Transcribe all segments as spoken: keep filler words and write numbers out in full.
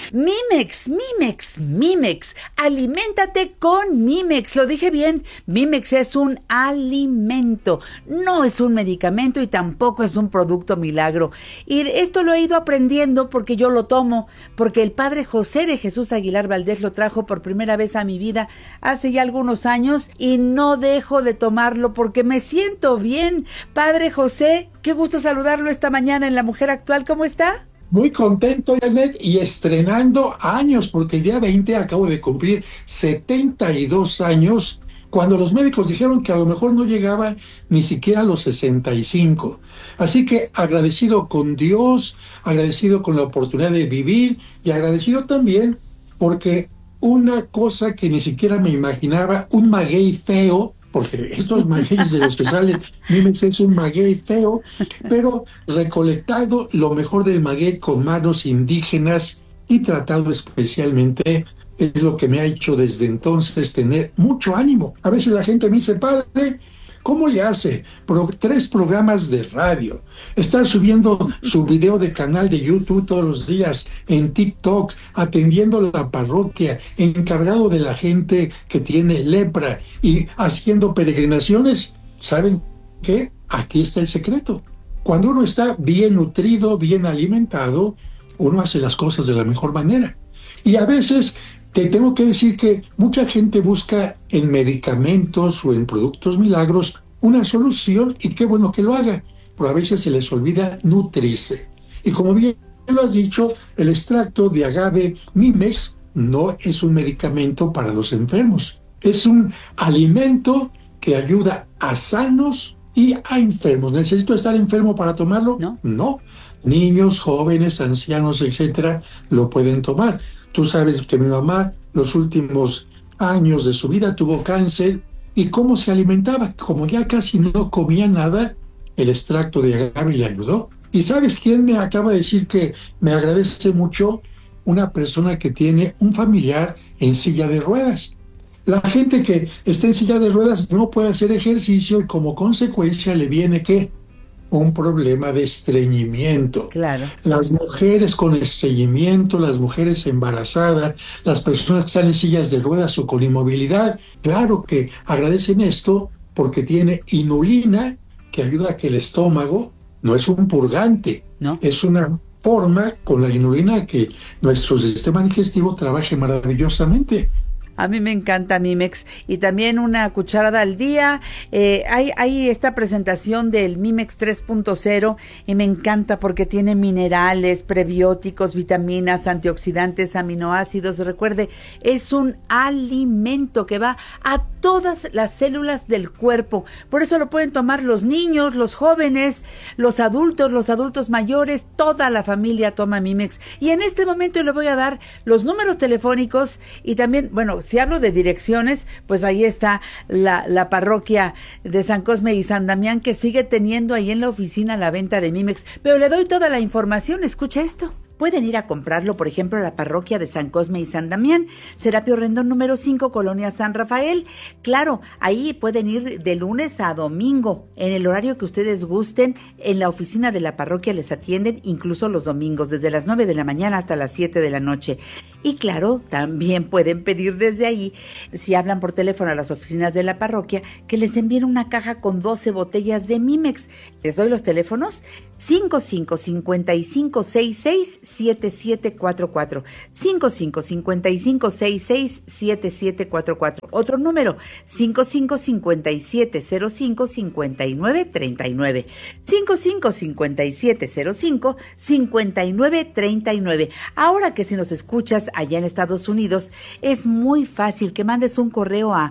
Mimex, Mimex, Mimex. Aliméntate con Mimex. Lo dije bien. Mimex es un alimento. No es un medicamento y tampoco es un producto milagro. Y esto lo he ido aprendiendo porque yo lo tomo, porque el padre José de Jesús Aguilar Valdés lo trajo por primera vez a mi vida hace ya algunos años y no dejo de tomarlo porque me siento bien. Padre José, qué gusto saludarlo esta mañana en La Mujer Actual. ¿Cómo está? Muy contento, Janet, y estrenando años, porque el día veinte acabo de cumplir setenta y dos años, cuando los médicos dijeron que a lo mejor no llegaba ni siquiera a los sesenta y cinco. Así que agradecido con Dios, agradecido con la oportunidad de vivir y agradecido también porque una cosa que ni siquiera me imaginaba, un maguey feo, porque estos magueyes de los que salen, Mimex es un maguey feo, pero recolectado lo mejor del maguey con manos indígenas y tratado especialmente, es lo que me ha hecho desde entonces tener mucho ánimo. A veces la gente me dice, padre, ¿cómo le hace? Pro, tres programas de radio, estar subiendo su video de canal de YouTube todos los días, en TikTok, atendiendo la parroquia, encargado de la gente que tiene lepra y haciendo peregrinaciones. ¿Saben qué? Aquí está el secreto. Cuando uno está bien nutrido, bien alimentado, uno hace las cosas de la mejor manera. Y a veces te tengo que decir que mucha gente busca en medicamentos o en productos milagros una solución y qué bueno que lo haga, pero a veces se les olvida nutrirse. Y como bien lo has dicho, el extracto de agave Mimex no es un medicamento para los enfermos, es un alimento que ayuda a sanos y a enfermos. ¿Necesito estar enfermo para tomarlo? No. No. Niños, jóvenes, ancianos, etcétera, lo pueden tomar. Tú sabes que mi mamá, los últimos años de su vida, tuvo cáncer. ¿Y cómo se alimentaba? Como ya casi no comía nada, el extracto de agave le ayudó. ¿Y sabes quién me acaba de decir que me agradece mucho? Una persona que tiene un familiar en silla de ruedas. La gente que está en silla de ruedas no puede hacer ejercicio y como consecuencia le viene, ¿qué? Un problema de estreñimiento. Claro. Las mujeres con estreñimiento, las mujeres embarazadas, las personas que están en sillas de ruedas o con inmovilidad, claro que agradecen esto porque tiene inulina que ayuda a que el estómago, no es un purgante, ¿no? Es una forma con la inulina que nuestro sistema digestivo trabaje maravillosamente. A mí me encanta Mimex y también una cucharada al día. Eh, hay, hay esta presentación del Mimex tres punto cero y me encanta porque tiene minerales, prebióticos, vitaminas, antioxidantes, aminoácidos. Recuerde, es un alimento que va a todas las células del cuerpo. Por eso lo pueden tomar los niños, los jóvenes, los adultos, los adultos mayores. Toda la familia toma Mimex. Y en este momento le voy a dar los números telefónicos y también, bueno, si hablo de direcciones, pues ahí está la, la parroquia de San Cosme y San Damián, que sigue teniendo ahí en la oficina la venta de Mimex. Pero le doy toda la información, escucha esto. Pueden ir a comprarlo, por ejemplo, a la parroquia de San Cosme y San Damián, Serapio Rendón número cinco, Colonia San Rafael. Claro, ahí pueden ir de lunes a domingo, en el horario que ustedes gusten. En la oficina de la parroquia les atienden, incluso los domingos, desde las nueve de la mañana hasta las siete de la noche. Y claro, también pueden pedir desde ahí, si hablan por teléfono a las oficinas de la parroquia, que les envíen una caja con doce botellas de Mimex. Les doy los teléfonos: cinco cinco cinco cinco seis seis siete siete cuatro cuatro, cinco cinco cinco cinco seis seis siete siete cuatro cuatro. Otro número: cinco cinco cinco siete cero cinco cinco nueve tres nueve, cinco cinco cinco siete cero cinco cinco nueve tres nueve. Ahora que si nos escuchas allá en Estados Unidos, es muy fácil que mandes un correo a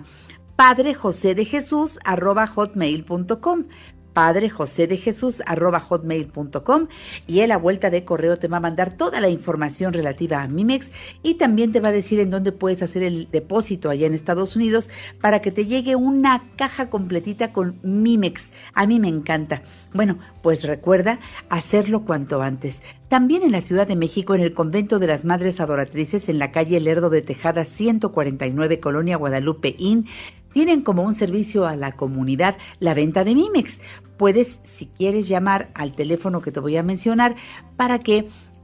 padrejosedejesús arroba hotmail punto com, padrejosedejesús arroba hotmail punto com, y él a vuelta de correo te va a mandar toda la información relativa a Mimex y también te va a decir en dónde puedes hacer el depósito allá en Estados Unidos para que te llegue una caja completita con Mimex. A mí me encanta. Bueno, pues recuerda hacerlo cuanto antes. También en la Ciudad de México, en el Convento de las Madres Adoratrices, en la calle Lerdo de Tejada ciento cuarenta y nueve, Colonia Guadalupe Inn, tienen como un servicio a la comunidad la venta de Mimex. Puedes, si quieres, llamar al teléfono que te voy a mencionar para que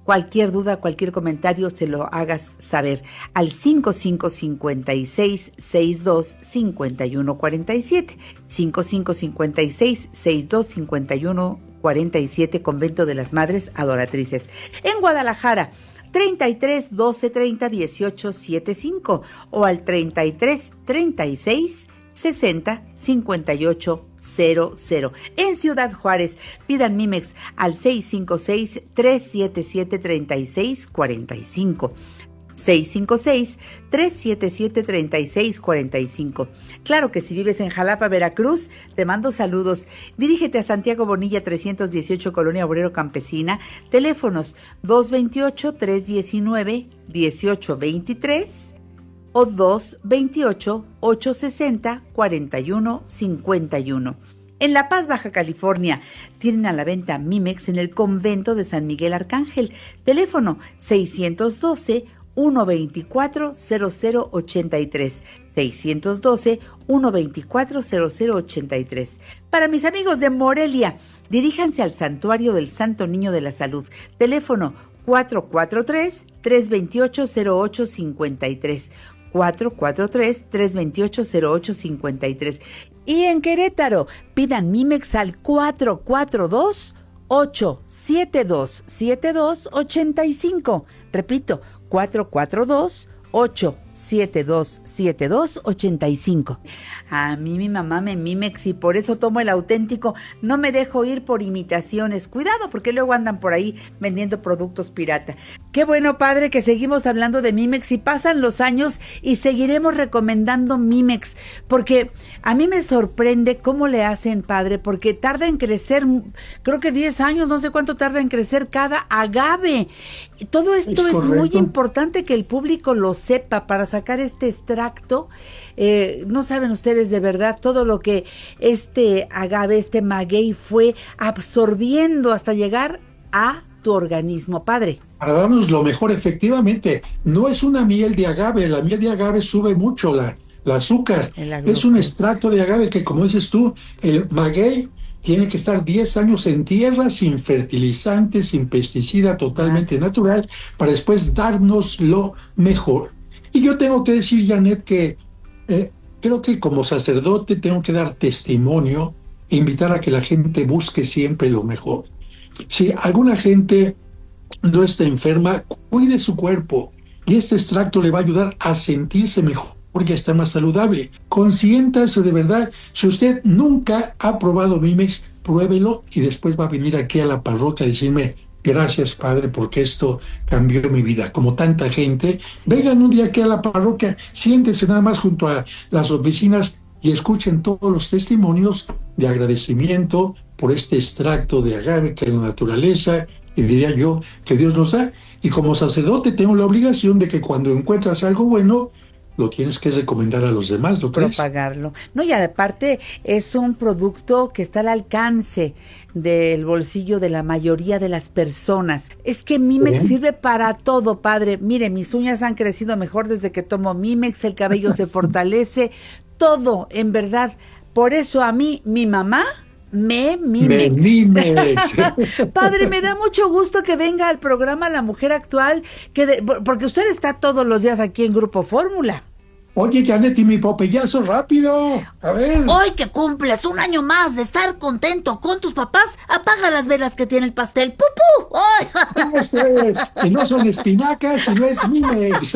Cualquier duda, cualquier comentario, se lo hagas saber al cinco cinco cinco seis, seis dos cinco uno cuatro siete, cinco cinco cinco seis, seis dos cinco uno cuatro siete, Convento de las Madres Adoratrices. En Guadalajara, treinta y tres, doce, treinta, dieciocho, setenta y cinco o al treinta y tres, treinta y seis, sesenta, cincuenta y ocho cero cero. En Ciudad Juárez, pidan Mimex al seis cinco seis, tres siete siete, tres seis cuatro cinco. seis cinco seis, tres siete siete, tres seis cuatro cinco. Claro que si vives en Jalapa, Veracruz, te mando saludos. Dirígete a Santiago Bonilla trescientos dieciocho, Colonia Obrero Campesina. Teléfonos dos veintiocho, tres diecinueve, dieciocho veintitrés o dos veintiocho, ochocientos sesenta, cuarenta y uno cincuenta y uno. En La Paz, Baja California, tienen a la venta Mimex en el Convento de San Miguel Arcángel. Teléfono seiscientos doce, ciento veinticuatro, cero cero ochenta y tres, seiscientos doce, ciento veinticuatro, cero cero ochenta y tres. Para mis amigos de Morelia, diríjanse al Santuario del Santo Niño de la Salud. Teléfono cuatro cuatro tres, tres dos ocho, cero ocho cinco tres, cuatro cuatro tres, tres dos ocho, cero ocho cinco tres. Y en Querétaro, pidan Mimex al cuatro cuatro dos, ocho siete dos, siete dos ocho cinco. Repito, cuatro cuatro dos, ocho siete dos, siete dos ocho cinco. A mí mi mamá me Mimex y por eso tomo el auténtico. No me dejo ir por imitaciones. Cuidado, porque luego andan por ahí vendiendo productos pirata. Qué bueno, padre, que seguimos hablando de Mimex y pasan los años y seguiremos recomendando Mimex, porque a mí me sorprende cómo le hacen, padre, porque tarda en crecer, creo que diez años, no sé cuánto tarda en crecer cada agave. Todo esto es, es muy importante que el público lo sepa para sacar este extracto. Eh, no saben ustedes de verdad todo lo que este agave, este maguey fue absorbiendo hasta llegar a tu organismo, padre. Para darnos lo mejor, efectivamente, no es una miel de agave, la miel de agave sube mucho la, la azúcar, es un extracto de agave que, como dices tú, el maguey tiene que estar diez años en tierra, sin fertilizantes, sin pesticida, totalmente ah. natural, para después darnos lo mejor. Y yo tengo que decir, Janet, que eh, creo que como sacerdote tengo que dar testimonio, invitar a que la gente busque siempre lo mejor. Si alguna gente no está enferma, cuide su cuerpo y este extracto le va a ayudar a sentirse mejor y a estar más saludable. Consiéntase de verdad. Si usted nunca ha probado Mimex, pruébelo y después va a venir aquí a la parroquia a decirme: gracias, padre, porque esto cambió mi vida. Como tanta gente, vengan un día aquí a la parroquia, siéntese nada más junto a las oficinas y escuchen todos los testimonios de agradecimiento por este extracto de agave que es la naturaleza, y diría yo que Dios nos da. Y como sacerdote tengo la obligación de que cuando encuentras algo bueno, lo tienes que recomendar a los demás, ¿lo crees? Propagarlo. No, y aparte es un producto que está al alcance del bolsillo de la mayoría de las personas. Es que Mimex ¿Eh? sirve para todo, padre. Mire, mis uñas han crecido mejor desde que tomo Mimex, el cabello se fortalece, todo, en verdad. Por eso a mí, mi mamá me Mimex. Me Mimex. Padre, me da mucho gusto que venga al programa La Mujer Actual, que de, porque usted está todos los días aquí en Grupo Fórmula. Oye, Janet, y mi popeyazo rápido. A ver. Hoy que cumples un año más de estar contento con tus papás, apaga las velas que tiene el pastel. ¡Pupú! ¡Ay! ¿Cómo es? Que no son espinacas, sino es Mimex.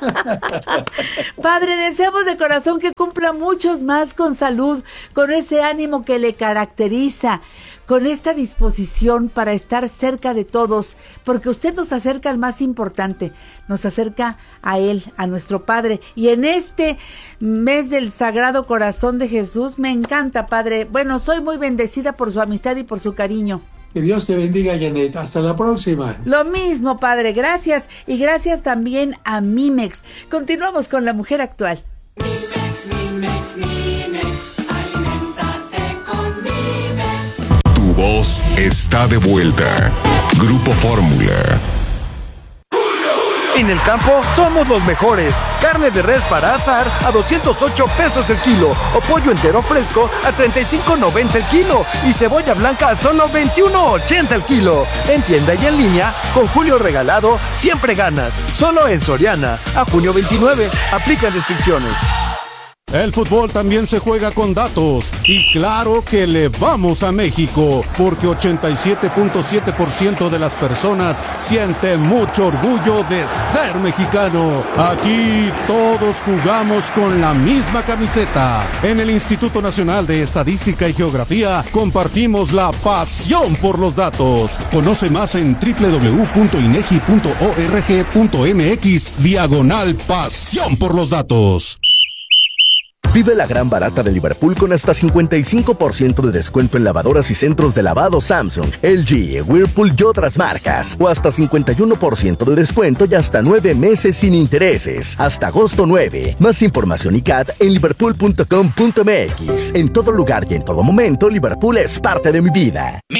Padre, deseamos de corazón que cumpla muchos más con salud, con ese ánimo que le caracteriza, con esta disposición para estar cerca de todos, porque usted nos acerca al más importante, nos acerca a Él, a nuestro Padre. Y en este mes del Sagrado Corazón de Jesús, me encanta, Padre. Bueno, soy muy bendecida por su amistad y por su cariño. Que Dios te bendiga, Janet. Hasta la próxima. Lo mismo, Padre. Gracias. Y gracias también a Mimex. Continuamos con La Mujer Actual. Mimex, Mimex, Mimex. Aliméntate con Mimex. Tu voz está de vuelta. Grupo Fórmula. En el campo somos los mejores. Carne de res para asar a doscientos ocho pesos el kilo. O pollo entero fresco a treinta y cinco noventa el kilo. Y cebolla blanca a solo veintiuno ochenta el kilo. En tienda y en línea, con Julio Regalado, siempre ganas. Solo en Soriana. A junio veintinueve. Aplican restricciones. El fútbol también se juega con datos y claro que le vamos a México porque ochenta y siete punto siete por ciento de las personas siente mucho orgullo de ser mexicano. Aquí todos jugamos con la misma camiseta. En el Instituto Nacional de Estadística y Geografía compartimos la pasión por los datos. Conoce más en doble u doble u doble u punto inegi punto org punto mx diagonal pasión por los datos. Vive la gran barata de Liverpool con hasta cincuenta y cinco por ciento de descuento en lavadoras y centros de lavado Samsung, L G, Whirlpool y otras marcas. O hasta cincuenta y uno por ciento de descuento y hasta nueve meses sin intereses. Hasta agosto nueve. Más información y C A D en liverpool punto com punto mx. En todo lugar y en todo momento, Liverpool es parte de mi vida.